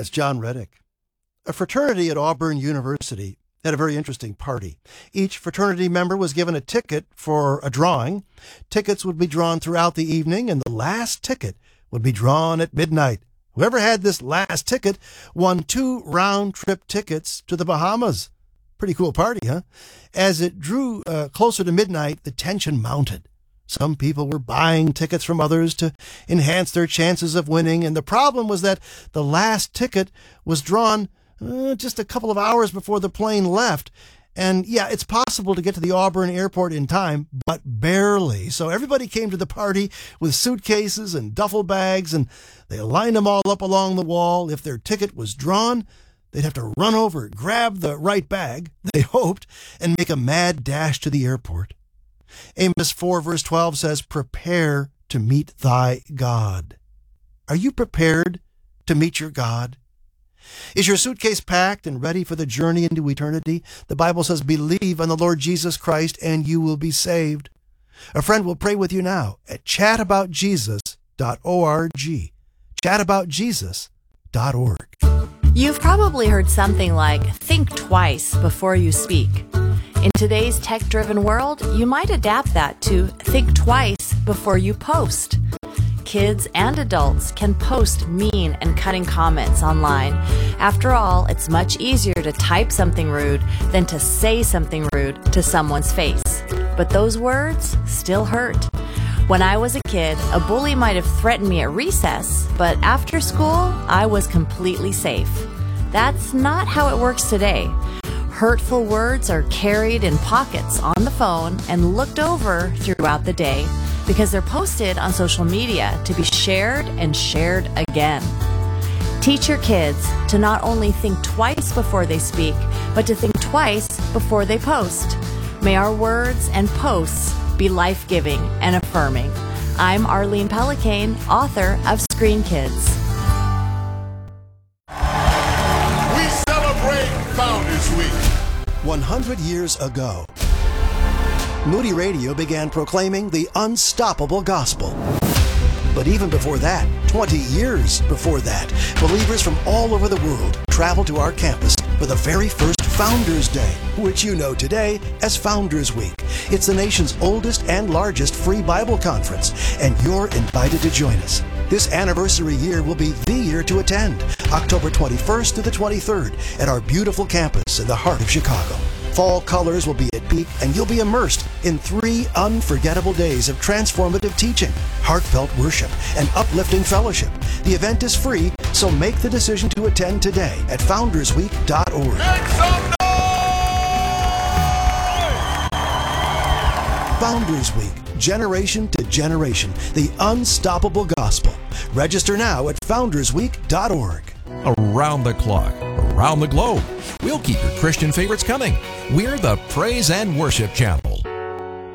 That's John Reddick. A fraternity at Auburn University had a very interesting party. Each fraternity member was given a ticket for a drawing. Tickets would be drawn throughout the evening, and the last ticket would be drawn at midnight. Whoever had this last ticket won 2 round-trip tickets to the Bahamas. Pretty cool party, huh? As it drew closer to midnight, the tension mounted. Some people were buying tickets from others to enhance their chances of winning, and the problem was that the last ticket was drawn just a couple of hours before the plane left. And yeah, it's possible to get to the Auburn airport in time, but barely. So everybody came to the party with suitcases and duffel bags, and they lined them all up along the wall. If their ticket was drawn, they'd have to run over, grab the right bag, they hoped, and make a mad dash to the airport. Amos 4 verse 12 says, "Prepare to meet thy God." Are you prepared to meet your God? Is your suitcase packed and ready for the journey into eternity? The Bible says, "Believe on the Lord Jesus Christ and you will be saved." A friend will pray with you now at chataboutjesus.org. Chataboutjesus.org. You've probably heard something like, think twice before you speak. In today's tech-driven world, you might adapt that to think twice before you post. Kids and adults can post mean and cutting comments online. After all, it's much easier to type something rude than to say something rude to someone's face. But those words still hurt. When I was a kid, a bully might have threatened me at recess, but after school, I was completely safe. That's not how it works today. Hurtful words are carried in pockets on the phone and looked over throughout the day because they're posted on social media to be shared and shared again. Teach your kids to not only think twice before they speak, but to think twice before they post. May our words and posts be life-giving and affirming. I'm Arlene Pellicane, author of Screen Kids. We celebrate Founders Week. 100 years ago, Moody Radio began proclaiming the unstoppable gospel. But even before that, 20 years before that, believers from all over the world traveled to our campus for the very first Founders Day, which you know today as Founders Week. It's the nation's oldest and largest free Bible conference, and you're invited to join us. This anniversary year will be the year to attend, October 21st to the 23rd at our beautiful campus in the heart of Chicago. Fall colors will be at peak, and you'll be immersed in 3 unforgettable days of transformative teaching, heartfelt worship, and uplifting fellowship. The event is free, so make the decision to attend today at foundersweek.org. Make some noise! Founders Week, generation to generation, the unstoppable gospel. Register now at foundersweek.org. Around the clock, around the globe, we'll keep your Christian favorites coming. We're the Praise and Worship Channel.